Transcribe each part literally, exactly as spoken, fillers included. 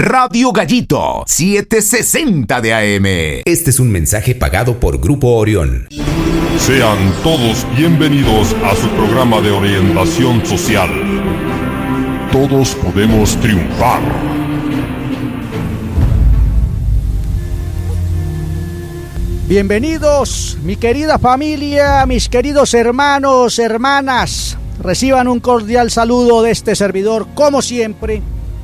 Radio Gallito, setecientos sesenta de A M. Este es un mensaje pagado por Grupo Orión. Sean todos bienvenidos a su programa de orientación social. Todos podemos triunfar. Bienvenidos, mi querida familia, mis queridos hermanos, hermanas. Reciban un cordial saludo de este servidor, como siempre,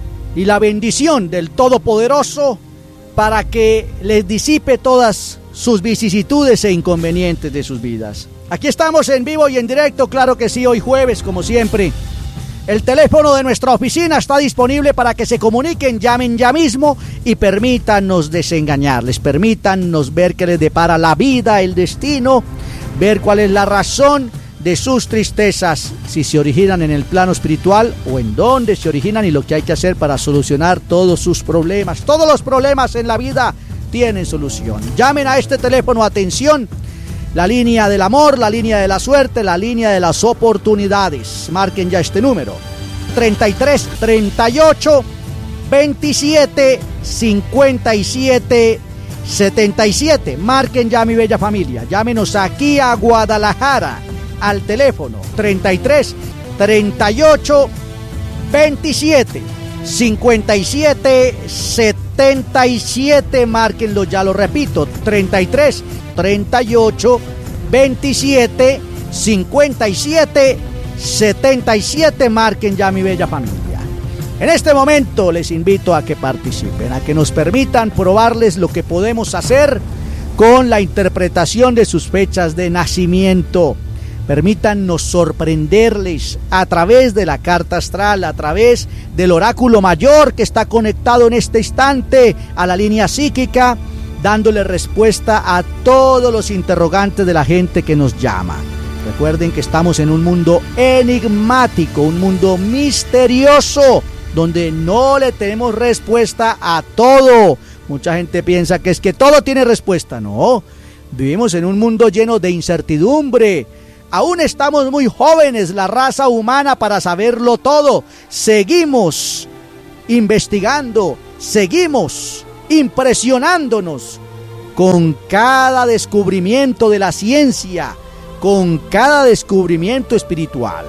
y la bendición del Todopoderoso para que les disipe todas sus vicisitudes e inconvenientes de sus vidas. Aquí estamos en vivo y en directo, claro que sí, hoy jueves, como siempre. El teléfono de nuestra oficina está disponible para que se comuniquen, llamen ya mismo y permítanos desengañarles, permítanos ver qué les depara la vida, el destino, ver cuál es la razón de sus tristezas, si se originan en el plano espiritual o en dónde se originan y lo que hay que hacer para solucionar todos sus problemas. Todos los problemas en la vida tienen solución. Llamen a este teléfono, atención. La línea del amor, la línea de la suerte, la línea de las oportunidades. Marquen ya este número. treinta y tres, treinta y ocho, veintisiete, cincuenta y siete, setenta y siete. Marquen ya, mi bella familia. Llámenos aquí a Guadalajara al teléfono treinta y tres, treinta y ocho, veintisiete, cincuenta y siete, setenta y siete. Márquenlo, ya lo repito, treinta y tres, treinta y ocho, veintisiete, cincuenta y siete, setenta y siete. Marquen ya, mi bella familia. En este momento les invito a que participen, a que nos permitan probarles lo que podemos hacer con la interpretación de sus fechas de nacimiento. Permítannos sorprenderles a través de la carta astral, a través del oráculo mayor que está conectado en este instante a la línea psíquica, dándole respuesta a todos los interrogantes de la gente que nos llama. Recuerden que estamos en un mundo enigmático, un mundo misterioso, donde no le tenemos respuesta a todo. Mucha gente piensa que es que todo tiene respuesta. No, vivimos en un mundo lleno de incertidumbre. Aún estamos muy jóvenes, la raza humana, para saberlo todo. Seguimos investigando, seguimos impresionándonos con cada descubrimiento de la ciencia, con cada descubrimiento espiritual.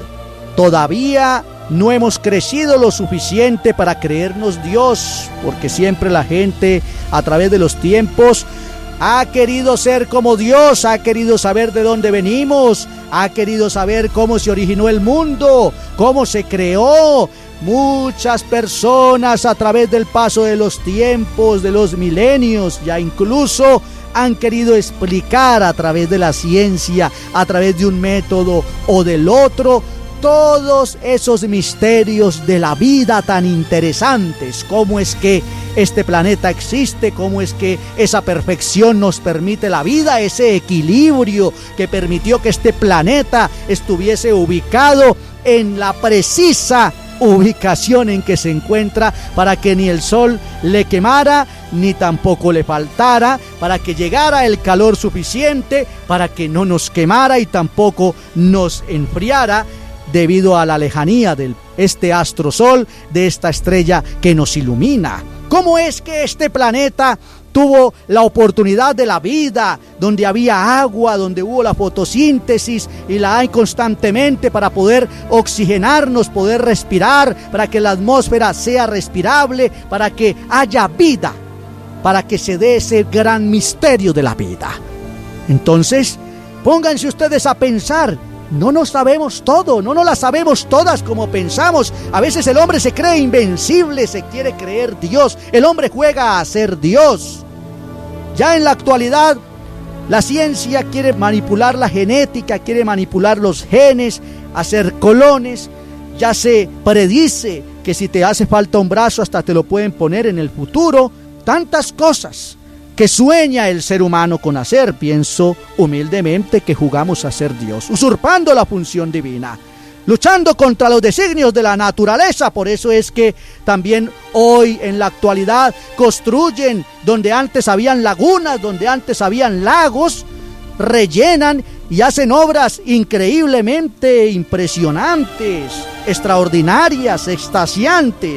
Todavía no hemos crecido lo suficiente para creernos Dios, porque siempre la gente, a través de los tiempos, ha querido ser como Dios, ha querido saber de dónde venimos, ha querido saber cómo se originó el mundo, cómo se creó. Muchas personas a través del paso de los tiempos, de los milenios, ya incluso han querido explicar a través de la ciencia, a través de un método o del otro, todos esos misterios de la vida tan interesantes. Cómo es que este planeta existe, cómo es que esa perfección nos permite la vida, ese equilibrio que permitió que este planeta estuviese ubicado en la precisa ubicación en que se encuentra, para que ni el sol le quemara ni tampoco le faltara, para que llegara el calor suficiente, para que no nos quemara y tampoco nos enfriara, debido a la lejanía de este astro sol, de esta estrella que nos ilumina. ¿Cómo es que este planeta tuvo la oportunidad de la vida, donde había agua, donde hubo la fotosíntesis y la hay constantemente para poder oxigenarnos, poder respirar, para que la atmósfera sea respirable, para que haya vida, para que se dé ese gran misterio de la vida? Entonces, pónganse ustedes a pensar. No nos sabemos todo, no nos la sabemos todas como pensamos. A veces el hombre se cree invencible, se quiere creer Dios. El hombre juega a ser Dios. Ya en la actualidad, la ciencia quiere manipular la genética, quiere manipular los genes, hacer clones. Ya se predice que si te hace falta un brazo, hasta te lo pueden poner en el futuro. Tantas cosas que sueña el ser humano con hacer. Pienso humildemente que jugamos a ser Dios, usurpando la función divina, luchando contra los designios de la naturaleza. Por eso es que también hoy en la actualidad construyen donde antes habían lagunas, donde antes habían lagos, rellenan y hacen obras increíblemente impresionantes, extraordinarias, extasiantes,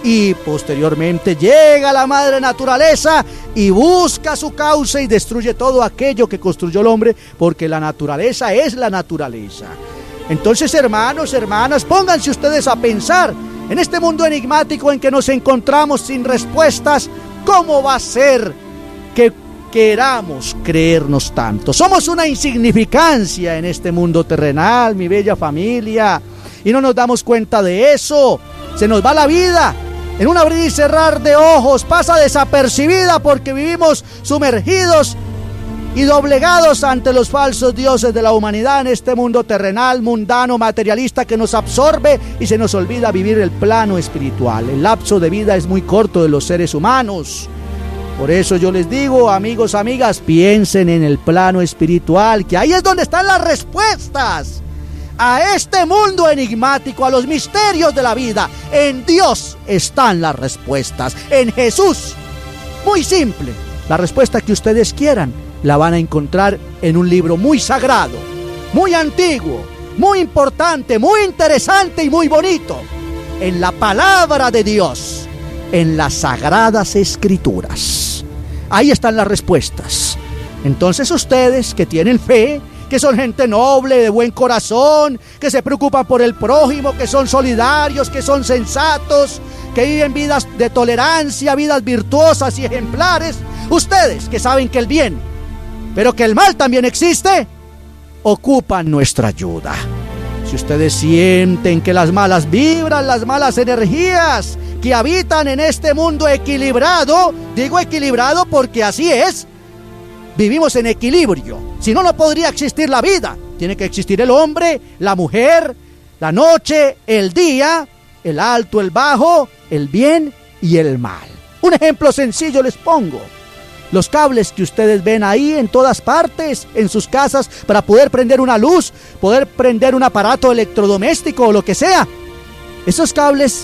y posteriormente llega la madre naturaleza y busca su causa y destruye todo aquello que construyó el hombre, porque la naturaleza es la naturaleza. Entonces, hermanos, hermanas, pónganse ustedes a pensar en este mundo enigmático en que nos encontramos sin respuestas. ¿Cómo va a ser que queramos creernos tanto? Somos una insignificancia en este mundo terrenal, mi bella familia, y no nos damos cuenta de eso. Se nos va la vida en un abrir y cerrar de ojos, pasa desapercibida porque vivimos sumergidos y doblegados ante los falsos dioses de la humanidad en este mundo terrenal, mundano, materialista, que nos absorbe y se nos olvida vivir el plano espiritual. El lapso de vida es muy corto de los seres humanos. Por eso yo les digo, amigos, amigas, piensen en el plano espiritual, que ahí es donde están las respuestas a este mundo enigmático, a los misterios de la vida. En Dios están las respuestas, en Jesús. Muy simple, la respuesta que ustedes quieran la van a encontrar en un libro muy sagrado, muy antiguo, muy importante, muy interesante y muy bonito, en la palabra de Dios, en las sagradas escrituras. Ahí están las respuestas. Entonces ustedes que tienen fe, que son gente noble, de buen corazón, que se preocupan por el prójimo, que son solidarios, que son sensatos, que viven vidas de tolerancia, vidas virtuosas y ejemplares, ustedes que saben que el bien, pero que el mal también existe, ocupan nuestra ayuda. Si ustedes sienten que las malas vibras, las malas energías que habitan en este mundo equilibrado, digo equilibrado porque así es, vivimos en equilibrio, si no, no podría existir la vida. Tiene que existir el hombre, la mujer, la noche, el día, el alto, el bajo, el bien y el mal. Un ejemplo sencillo les pongo. Los cables que ustedes ven ahí en todas partes, en sus casas, para poder prender una luz, poder prender un aparato electrodoméstico o lo que sea. Esos cables,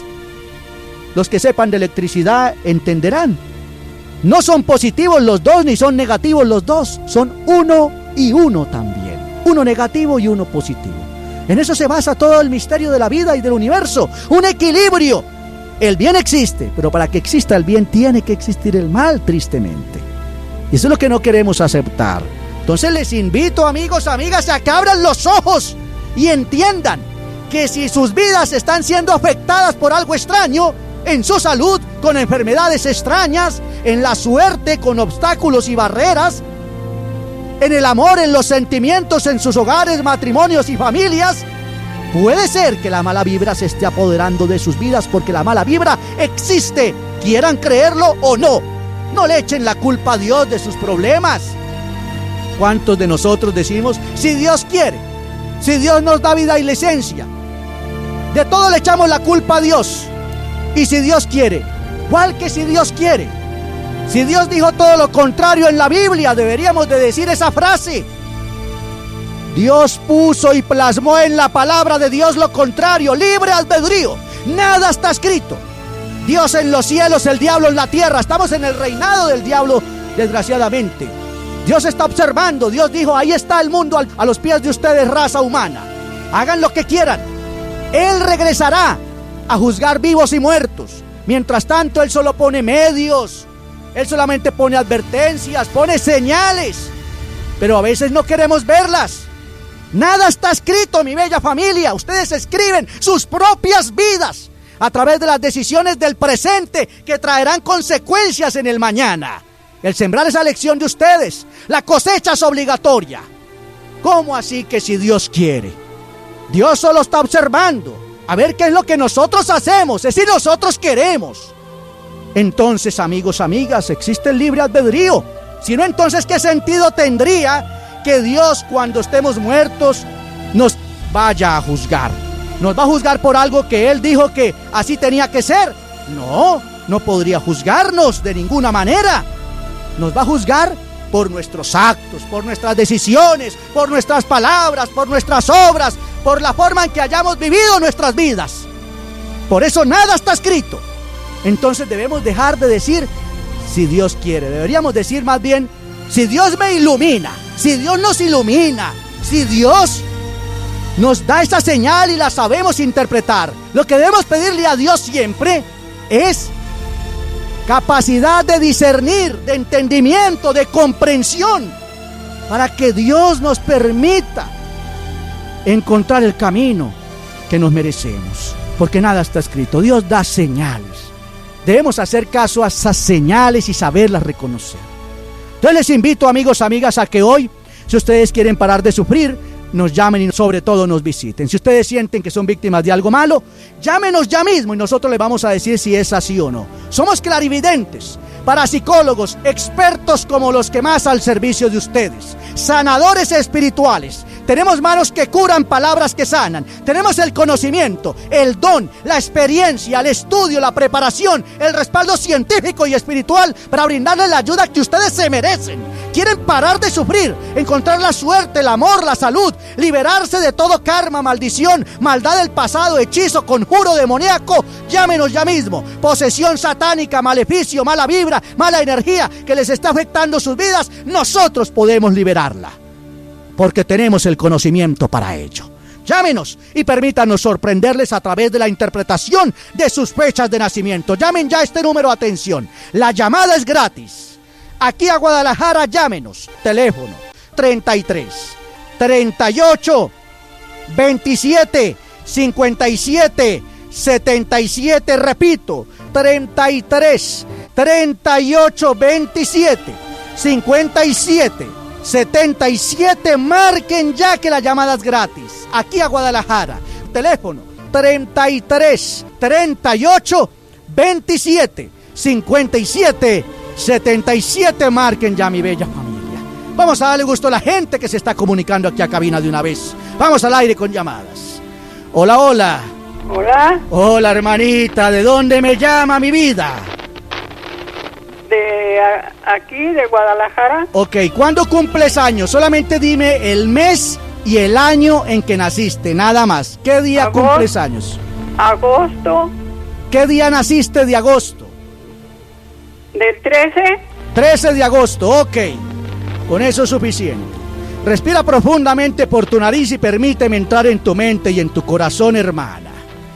los que sepan de electricidad entenderán. No son positivos los dos, ni son negativos los dos. Son uno y uno también. Uno negativo y uno positivo. En eso se basa todo el misterio de la vida y del universo. Un equilibrio. El bien existe, pero para que exista el bien tiene que existir el mal, tristemente. Y eso es lo que no queremos aceptar. Entonces les invito, amigos, amigas, a que abran los ojos y entiendan que si sus vidas están siendo afectadas por algo extraño, en su salud, con enfermedades extrañas, en la suerte, con obstáculos y barreras, en el amor, en los sentimientos, en sus hogares, matrimonios y familias, puede ser que la mala vibra se esté apoderando de sus vidas, porque la mala vibra existe, quieran creerlo o no. No le echen la culpa a Dios de sus problemas. ¿Cuántos de nosotros decimos, si Dios quiere, si Dios nos da vida y licencia, de todo le echamos la culpa a Dios? Y si Dios quiere, ¿cuál que si Dios quiere? Si Dios dijo todo lo contrario en la Biblia, deberíamos de decir esa frase. Dios puso y plasmó en la palabra de Dios lo contrario, libre albedrío. Nada está escrito. Dios en los cielos, el diablo en la tierra. Estamos en el reinado del diablo, desgraciadamente. Dios está observando. Dios dijo, ahí está el mundo a los pies de ustedes, raza humana. Hagan lo que quieran. Él regresará a juzgar vivos y muertos. Mientras tanto, Él solo pone medios. Él solamente pone advertencias, pone señales. Pero a veces no queremos verlas. Nada está escrito, mi bella familia. Ustedes escriben sus propias vidas a través de las decisiones del presente que traerán consecuencias en el mañana. El sembrar es la elección de ustedes. La cosecha es obligatoria. ¿Cómo así que si Dios quiere? Dios solo está observando a ver qué es lo que nosotros hacemos, es decir, nosotros queremos. Entonces, amigos, amigas, existe el libre albedrío. Si no, entonces, ¿qué sentido tendría que Dios, cuando estemos muertos, nos vaya a juzgar? ¿Nos va a juzgar por algo que Él dijo que así tenía que ser? No, no podría juzgarnos de ninguna manera. Nos va a juzgar por nuestros actos, por nuestras decisiones, por nuestras palabras, por nuestras obras, por la forma en que hayamos vivido nuestras vidas. Por eso nada está escrito. Entonces debemos dejar de decir, si Dios quiere. Deberíamos decir más bien, si Dios me ilumina, si Dios nos ilumina, si Dios nos da esa señal y la sabemos interpretar. Lo que debemos pedirle a Dios siempre es capacidad de discernir, de entendimiento, de comprensión, para que Dios nos permita encontrar el camino que nos merecemos. Porque nada está escrito. Dios da señales. Debemos hacer caso a esas señales y saberlas reconocer. Entonces les invito, amigos, amigas, a que hoy, si ustedes quieren parar de sufrir, nos llamen y sobre todo nos visiten. Si ustedes sienten que son víctimas de algo malo, llámenos ya mismo y nosotros les vamos a decir si es así o no. Somos clarividentes, parapsicólogos, expertos como los que más al servicio de ustedes, sanadores espirituales. Tenemos manos que curan, palabras que sanan. Tenemos el conocimiento, el don, la experiencia, el estudio, la preparación, el respaldo científico y espiritual para brindarles la ayuda que ustedes se merecen. Quieren parar de sufrir, encontrar la suerte, el amor, la salud, liberarse de todo karma, maldición, maldad del pasado, hechizo, conjuro demoníaco. Llámenos ya mismo. Posesión satánica, maleficio, mala vibra, mala energía que les está afectando sus vidas. Nosotros podemos liberarla, porque tenemos el conocimiento para ello. Llámenos y permítanos sorprenderles a través de la interpretación de sus fechas de nacimiento. Llamen ya a este número, atención. La llamada es gratis. Aquí a Guadalajara, llámenos. Teléfono treinta y tres, treinta y ocho, veintisiete, cincuenta y siete, setenta y siete. Repito, treinta y tres, treinta y ocho, veintisiete, cincuenta y siete, setenta y siete. Marquen ya que la llamada es gratis. Aquí a Guadalajara. Teléfono treinta y tres, treinta y ocho, veintisiete, cincuenta y siete, setenta y siete. Marquen ya, mi bella familia. Vamos a darle gusto a la gente que se está comunicando aquí a cabina de una vez. Vamos al aire con llamadas. Hola, hola. Hola. Hola, hermanita. ¿De dónde me llama, mi vida? De a, aquí, de Guadalajara. Ok, ¿cuándo cumples años? Solamente dime el mes y el año en que naciste, nada más. ¿Qué día Agosto, cumples años? Agosto. ¿Qué día naciste de agosto? Del trece. trece de agosto, ok. Con eso es suficiente. Respira profundamente por tu nariz y permíteme entrar en tu mente y en tu corazón, hermana.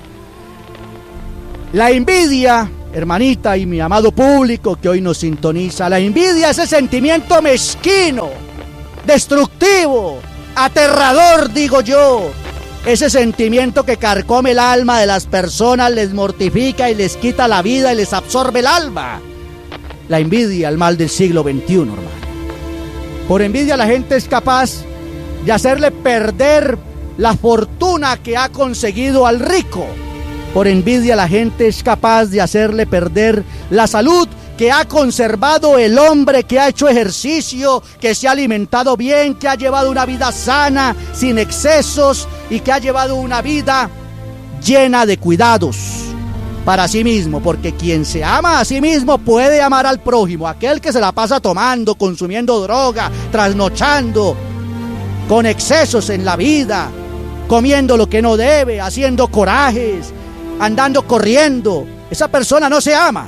La envidia, hermanita y mi amado público que hoy nos sintoniza, la envidia es ese sentimiento mezquino, destructivo, aterrador, digo yo. Ese sentimiento que carcome el alma de las personas, les mortifica y les quita la vida y les absorbe el alma. La envidia, el mal del siglo veintiuno, hermano. Por envidia la gente es capaz de hacerle perder la fortuna que ha conseguido al rico. Por envidia la gente es capaz de hacerle perder la salud que ha conservado el hombre que ha hecho ejercicio, que se ha alimentado bien, que ha llevado una vida sana, sin excesos y que ha llevado una vida llena de cuidados para sí mismo, porque quien se ama a sí mismo puede amar al prójimo. Aquel que se la pasa tomando, consumiendo droga, trasnochando, con excesos en la vida, comiendo lo que no debe, haciendo corajes, andando corriendo, esa persona no se ama.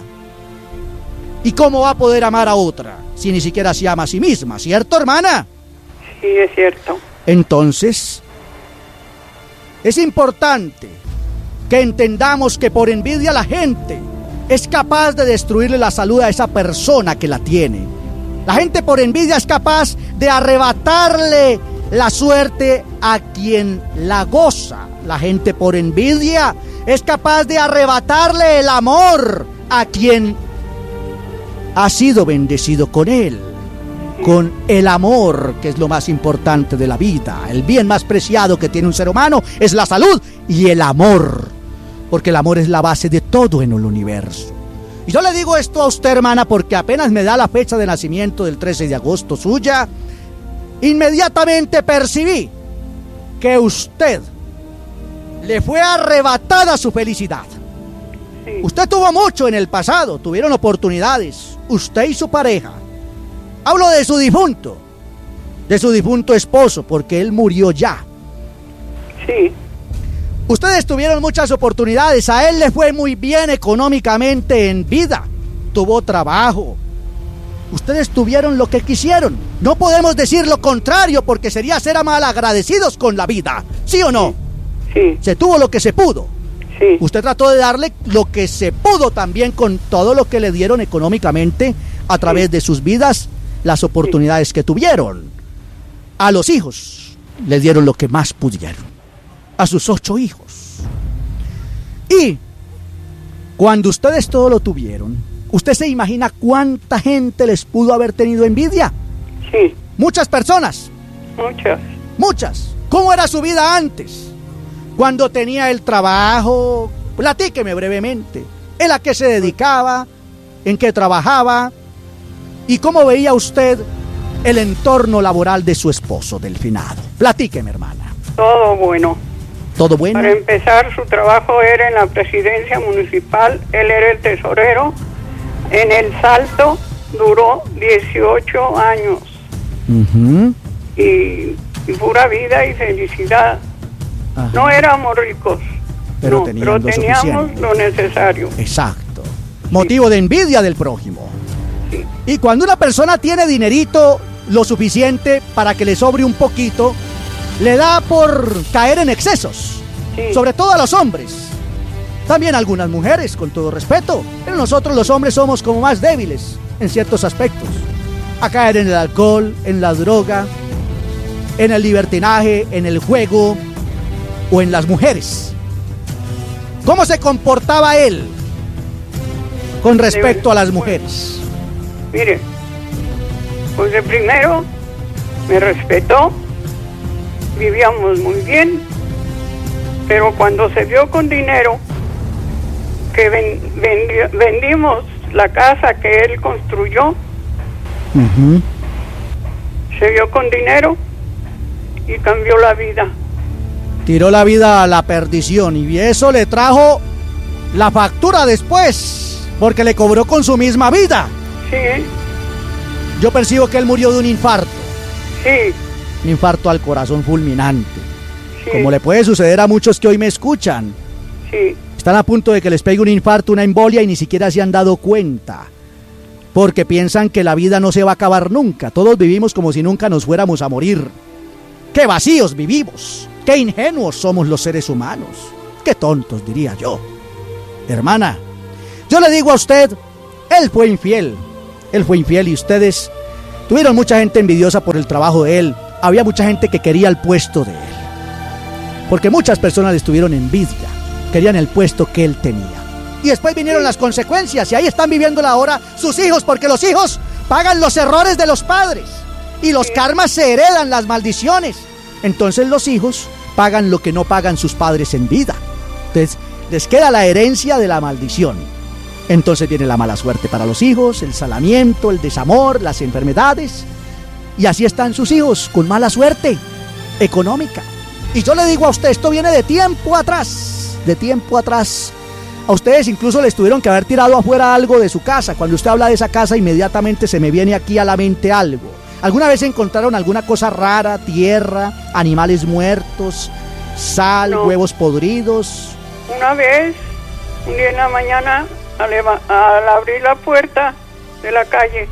¿Y cómo va a poder amar a otra si ni siquiera se ama a sí misma? ¿Cierto, hermana? Sí, es cierto. Entonces, es importante que entendamos que por envidia la gente es capaz de destruirle la salud a esa persona que la tiene. La gente por envidia es capaz de arrebatarle la suerte a quien la goza. La gente por envidia es capaz de arrebatarle el amor a quien ha sido bendecido con él, con el amor, que es lo más importante de la vida. El bien más preciado que tiene un ser humano es la salud y el amor, porque el amor es la base de todo en el universo. Y yo le digo esto a usted, hermana, porque apenas me da la fecha de nacimiento del trece de agosto suya, inmediatamente percibí que usted le fue arrebatada su felicidad. Sí. Usted tuvo mucho en el pasado, tuvieron oportunidades, usted y su pareja. Hablo de su difunto, de su difunto esposo, porque él murió ya. Sí. Ustedes tuvieron muchas oportunidades, a él le fue muy bien económicamente en vida, tuvo trabajo. Ustedes tuvieron lo que quisieron. No podemos decir lo contrario porque sería ser malagradecidos con la vida, ¿sí o no? Sí. Se tuvo lo que se pudo. Sí. Usted trató de darle lo que se pudo también con todo lo que le dieron económicamente a través Sí. de sus vidas, las oportunidades que tuvieron. A los hijos les dieron lo que más pudieron. A sus ocho hijos. Y cuando ustedes todo lo tuvieron, ¿usted se imagina cuánta gente les pudo haber tenido envidia? Sí, Muchas personas. muchas. Muchas. ¿Cómo era su vida antes? Cuando tenía el trabajo, platíqueme brevemente. ¿En a qué se dedicaba? ¿En qué trabajaba? ¿Y cómo veía usted el entorno laboral de su esposo, del finado? Platíqueme, hermana. Todo bueno. ¿Todo bueno? Para empezar, su trabajo era en la presidencia municipal. Él era el tesorero. En El Salto duró dieciocho años. Ujú. Y, y pura vida y felicidad. Ajá. No éramos ricos, Pero no, tenían pero lo teníamos suficiente. lo necesario. Exacto. Motivo de envidia del prójimo. Sí. Y cuando una persona tiene dinerito lo suficiente para que le sobre un poquito, le da por caer en excesos. Sí. Sobre todo a los hombres. También a algunas mujeres, con todo respeto. Pero nosotros los hombres somos como más débiles en ciertos aspectos. A caer en el alcohol, en la droga, en el libertinaje, en el juego o en las mujeres. ¿Cómo se comportaba él con respecto a las mujeres? Mire, pues de primero me respetó, vivíamos muy bien, pero cuando se vio con dinero, que ven- vendió- vendimos la casa que él construyó, Ujú. se vio con dinero y cambió la vida. Tiró la vida a la perdición y eso le trajo la factura después, porque le cobró con su misma vida. Sí, Yo percibo que él murió de un infarto, sí, un infarto al corazón fulminante, sí, como le puede suceder a muchos que hoy me escuchan. sí, Están a punto de que les pegue un infarto, una embolia y ni siquiera se han dado cuenta, porque piensan que la vida no se va a acabar nunca. Todos vivimos como si nunca nos fuéramos a morir. ¡Qué vacíos vivimos! ¡Qué ingenuos somos los seres humanos! ¡Qué tontos, diría yo! Hermana, yo le digo a usted, él fue infiel. Él fue infiel y ustedes tuvieron mucha gente envidiosa por el trabajo de él. Había mucha gente que quería el puesto de él. Porque muchas personas les tuvieron envidia. Querían el puesto que él tenía. Y después vinieron las consecuencias y ahí están viviéndola ahora sus hijos, porque los hijos pagan los errores de los padres. Y los karmas se heredan, las maldiciones. Entonces los hijos pagan lo que no pagan sus padres en vida. Entonces les queda la herencia de la maldición. Entonces viene la mala suerte para los hijos, el salamiento, el desamor, las enfermedades. Y así están sus hijos, con mala suerte económica. Y yo le digo a usted, esto viene de tiempo atrás, de tiempo atrás. A ustedes incluso les tuvieron que haber tirado afuera algo de su casa. Cuando usted habla de esa casa, inmediatamente se me viene aquí a la mente algo. ¿Alguna vez encontraron alguna cosa rara, tierra, animales muertos, sal, No. huevos podridos? Una vez, un día en la mañana, al, eva- al abrir la puerta de la calle,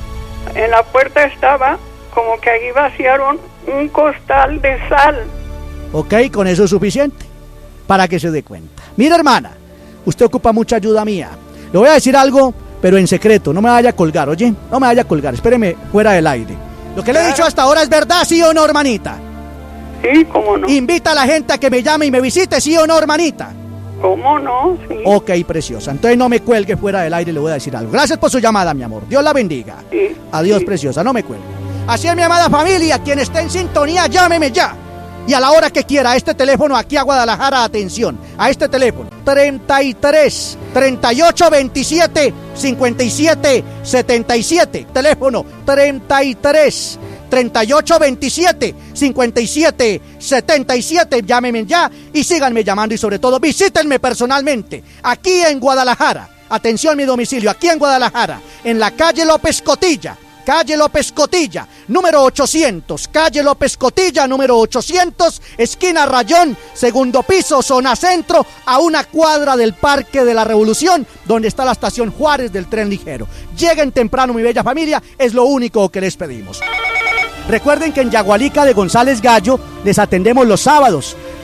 en la puerta estaba como que ahí vaciaron un costal de sal. Ok, con eso es suficiente para que se dé cuenta. Mira, hermana, usted ocupa mucha ayuda mía. Le voy a decir algo, pero en secreto, no me vaya a colgar, oye, no me vaya a colgar, espéreme fuera del aire. Lo que le he Claro. dicho hasta ahora es verdad, ¿sí o no, hermanita? Sí, cómo no. Invita a la gente a que me llame y me visite, ¿sí o no, hermanita? ¿Cómo no? Sí. Ok, preciosa, entonces no me cuelgue fuera del aire, le voy a decir algo. Gracias por su llamada, mi amor, Dios la bendiga. Sí, Adiós, sí. preciosa, no me cuelgue. Así es, mi amada familia, quien esté en sintonía, llámeme ya. Y a la hora que quiera, a este teléfono aquí a Guadalajara, atención, a este teléfono, treinta y tres, treinta y ocho, veintisiete, cincuenta y siete, setenta y siete, teléfono treinta y tres, treinta y ocho, veintisiete, cincuenta y siete, setenta y siete, llámenme ya y síganme llamando y sobre todo visítenme personalmente, aquí en Guadalajara, atención mi domicilio, aquí en Guadalajara, en la calle López Cotilla, calle López Cotilla, número ochocientos, calle López Cotilla, número ochocientos, esquina Rayón, segundo piso, zona centro, a una cuadra del Parque de la Revolución, donde está la estación Juárez del tren ligero. Lleguen temprano, mi bella familia, es lo único que les pedimos. Recuerden que en Yagualica de González Gallo les atendemos los sábados,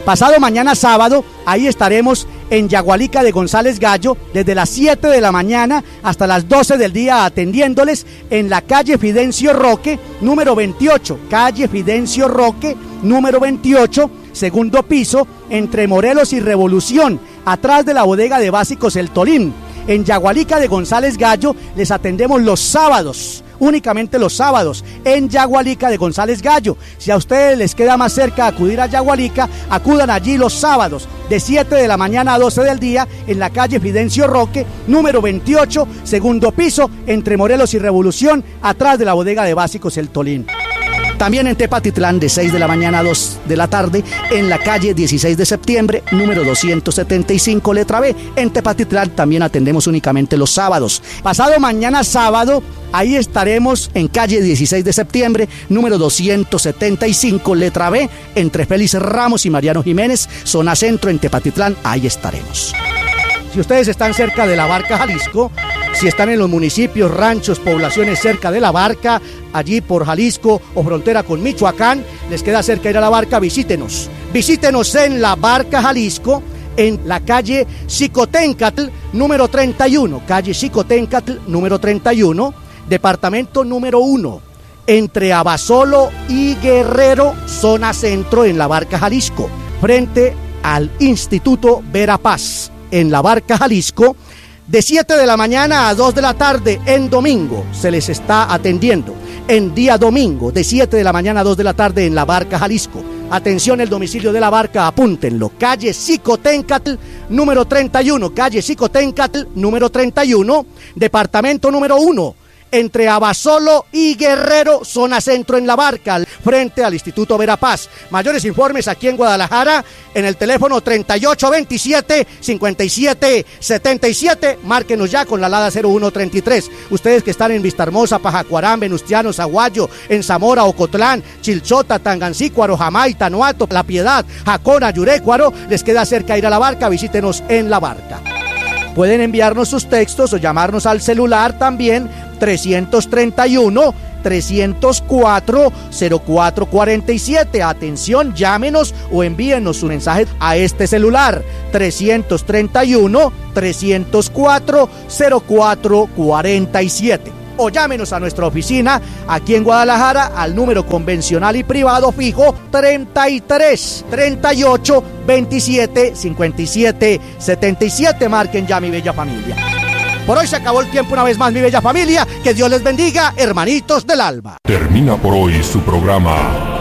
Pasado mañana sábado, ahí estaremos en Yagualica de González Gallo, desde las siete de la mañana hasta las doce del día, atendiéndoles en la calle Fidencio Roque, número veintiocho, calle Fidencio Roque, número veintiocho, segundo piso, entre Morelos y Revolución, atrás de la bodega de básicos El Tolín. En Yagualica de González Gallo les atendemos los sábados, únicamente los sábados, en Yagualica de González Gallo. Si a ustedes les queda más cerca acudir a Yagualica, acudan allí los sábados, de siete de la mañana a doce del día, en la calle Fidencio Roque, número veintiocho, segundo piso, entre Morelos y Revolución, atrás de la bodega de básicos El Tolín. También en Tepatitlán, de seis de la mañana a dos de la tarde, en la calle dieciséis de septiembre, número doscientos setenta y cinco, letra B. En Tepatitlán también atendemos únicamente los sábados. Pasado mañana sábado, ahí estaremos en calle dieciséis de septiembre, número doscientos setenta y cinco, letra B, entre Félix Ramos y Mariano Jiménez, zona centro en Tepatitlán, ahí estaremos. Si ustedes están cerca de La Barca, Jalisco, si están en los municipios, ranchos, poblaciones cerca de La Barca, allí por Jalisco o frontera con Michoacán, les queda cerca ir a La Barca, visítenos. Visítenos en La Barca, Jalisco, en la calle Xicoténcatl, número treinta y uno, calle Xicoténcatl, número treinta y uno, departamento número uno, entre Abasolo y Guerrero, zona centro en La Barca, Jalisco, frente al Instituto Verapaz, en La Barca, Jalisco. De siete de la mañana a dos de la tarde en domingo se les está atendiendo. En día domingo, de siete de la mañana a dos de la tarde en La Barca, Jalisco. Atención, el domicilio de La Barca, apúntenlo. Calle Xicoténcatl, número treinta y uno. Calle Xicoténcatl, número treinta y uno. Departamento número uno. Entre Abasolo y Guerrero, zona centro en La Barca, frente al Instituto Verapaz. Mayores informes aquí en Guadalajara, en el teléfono treinta y ocho veintisiete, cincuenta y siete setenta y siete. Márquenos ya con la alada cero uno treinta y tres. Ustedes que están en Vistahermosa, Pajacuarán, Venustiano, Zaguayo, en Zamora, Ocotlán, Chilchota, Tangancícuaro, Jamay, Tanuato, La Piedad, Jacona, Yurécuaro, les queda cerca ir a La Barca, visítenos en La Barca. Pueden enviarnos sus textos o llamarnos al celular también, trescientos treinta y uno, trescientos cuatro, cero cuatro cuarenta y siete. Atención, llámenos o envíenos su mensaje a este celular, trescientos treinta y uno, trescientos cuatro, cero cuatro cuarenta y siete. O llámenos a nuestra oficina aquí en Guadalajara al número convencional y privado fijo treinta y tres, treinta y ocho, veintisiete, cincuenta y siete, setenta y siete. Marquen ya, mi bella familia. Por hoy se acabó el tiempo una vez más, mi bella familia. Que Dios les bendiga, hermanitos del alma. Termina por hoy su programa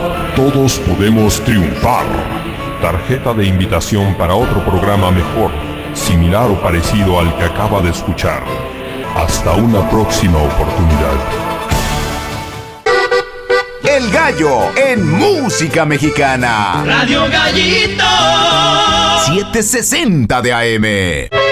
Todos Podemos Triunfar. Tarjeta de invitación para otro programa mejor, similar o parecido al que acaba de escuchar. Hasta una próxima oportunidad. El Gallo en música mexicana. Radio Gallito. setecientos sesenta de A M.